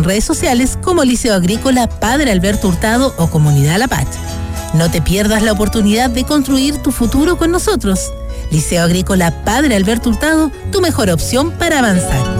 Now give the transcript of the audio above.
en redes sociales como Liceo Agrícola Padre Alberto Hurtado o Comunidad La Paz. No te pierdas la oportunidad de construir tu futuro con nosotros. Liceo Agrícola Padre Alberto Hurtado, tu mejor opción para avanzar.